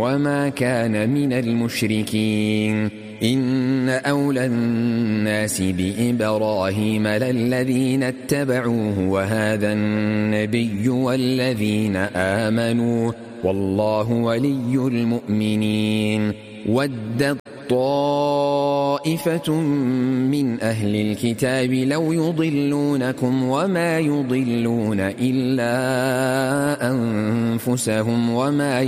وما كان من المشركين. إن أولى الناس بإبراهيم للذين اتبعوه وهذا النبي والذين آمنوا والله ولي المؤمنين. ودت طائفة من أهل الكتاب لو يضلونكم وما يضلون إلا أنفسهم وما